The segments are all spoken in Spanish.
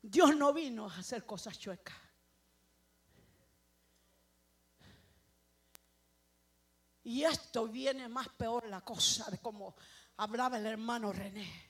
Dios no vino a hacer cosas chuecas. Y esto viene más peor la cosa de como hablaba el hermano René.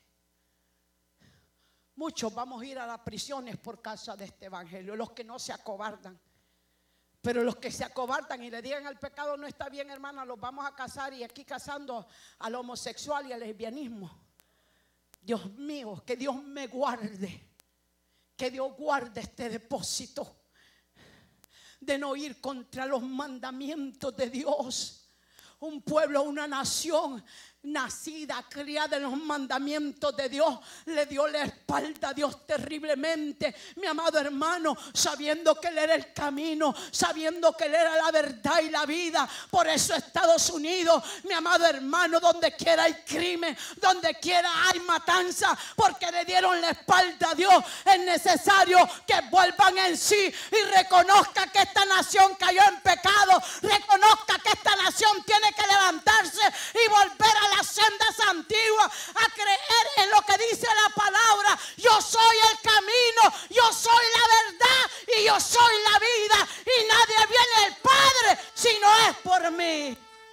Muchos vamos a ir a las prisiones por causa de este evangelio, los que no se acobardan. Pero los que se acobardan y le digan al pecado no está bien, hermana, los vamos a casar, y aquí casando al homosexual y al lesbianismo. Dios mío, que Dios me guarde, que Dios guarde este depósito de no ir contra los mandamientos de Dios. Un pueblo, una nación nacida, criada en los mandamientos de Dios, le dio la espalda a Dios terriblemente, mi amado hermano, sabiendo que Él era el camino, sabiendo que Él era la verdad y la vida. Por eso Estados Unidos, mi amado hermano, donde quiera hay crimen, donde quiera hay matanza, porque le dieron la espalda a Dios. Es necesario que vuelvan en sí y reconozcan que esta nación cayó en pecado, reconozca que esta nación tiene que levantarse y volver a las sendas antiguas, a creer en lo que dice la palabra. Yo soy el camino, yo soy la verdad y yo soy la vida, y nadie viene al Padre si no es por mí.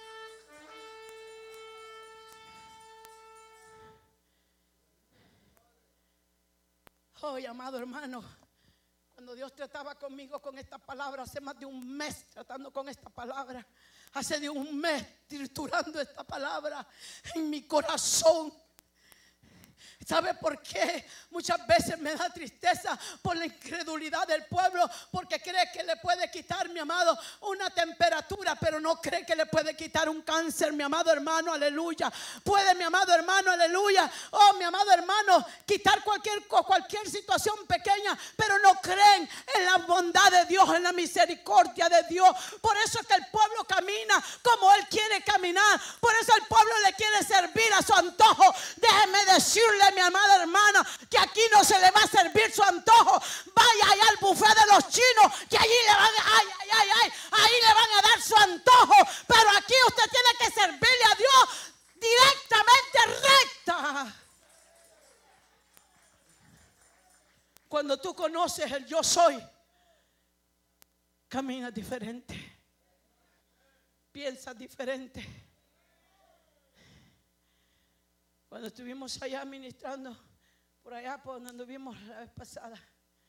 Oh, amado hermano, cuando Dios trataba conmigo con esta palabra, hace más de un mes tratando con esta palabra, hace de un mes triturando esta palabra en mi corazón. ¿Sabe por qué? Muchas veces me da tristeza por la incredulidad del pueblo, porque cree que le puede quitar, mi amado, una temperatura, pero no cree que le puede quitar un cáncer, mi amado hermano, aleluya. Puede, mi amado hermano, aleluya, oh, mi amado hermano, quitar cualquier situación pequeña, pero no creen en la bondad de Dios, en la misericordia de Dios. Por eso es que el pueblo camina como Él quiere caminar. Por eso el pueblo le quiere servir a su antojo. Déjeme decirle, mi amada hermana, que aquí no se le va a servir su antojo. Vaya allá al buffet de los chinos, que allí le van ahí le van a dar su antojo. Pero aquí usted tiene que servirle a Dios directamente, recta. Cuando tú conoces el yo soy, caminas diferente, piensas diferente. Cuando estuvimos allá ministrando, por allá por donde anduvimos la vez pasada,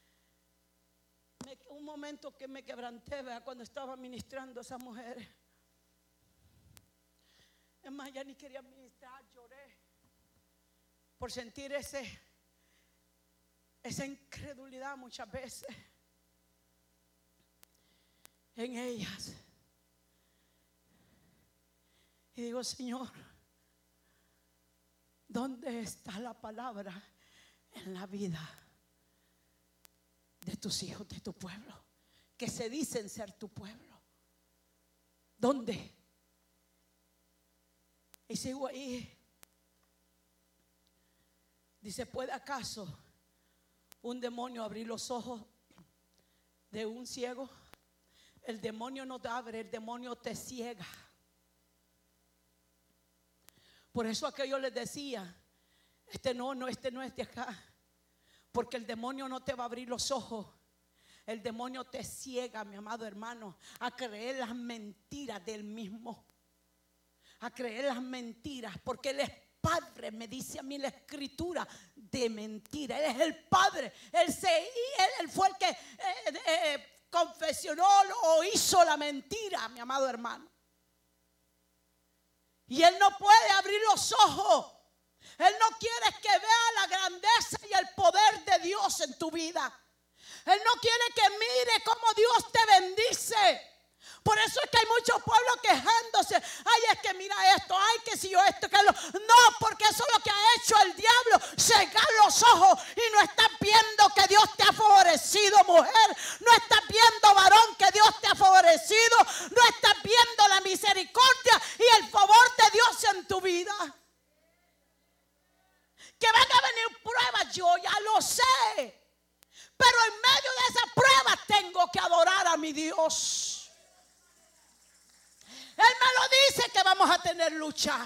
un momento que me quebranté, ¿verdad? Cuando estaba ministrando a esas mujeres. Es más, ya ni quería ministrar, lloré por sentir esa incredulidad muchas veces en ellas. Y digo, Señor, ¿dónde está la palabra en la vida de tus hijos, de tu pueblo, que se dicen ser tu pueblo? ¿Dónde? Y sigo ahí. Dice, ¿puede acaso un demonio abrir los ojos de un ciego? El demonio no te abre, el demonio te ciega. Por eso aquello les decía, este no es de acá, porque el demonio no te va a abrir los ojos. El demonio te ciega, mi amado hermano, a creer las mentiras del mismo, a creer las mentiras, porque Él es Padre, me dice a mí la Escritura, de mentira. Él es el Padre. Él fue el que confesionó o hizo la mentira, mi amado hermano. Y Él no puede abrir los ojos. Él no quiere que vea la grandeza y el poder de Dios en tu vida. Él no quiere que mire cómo Dios te bendice. Por eso es que hay muchos pueblos quejándose. Ay, es que mira esto, ay, que si yo esto, que lo. No, porque eso es lo que ha hecho el diablo, cegar los ojos. Y no estás viendo que Dios te ha favorecido, mujer. No estás viendo, varón, que Dios te ha favorecido. No estás viendo la misericordia y el favor de Dios en tu vida. Que van a venir pruebas, yo ya lo sé. Pero en medio de esas pruebas tengo que adorar a mi Dios. Él me lo dice que vamos a tener lucha.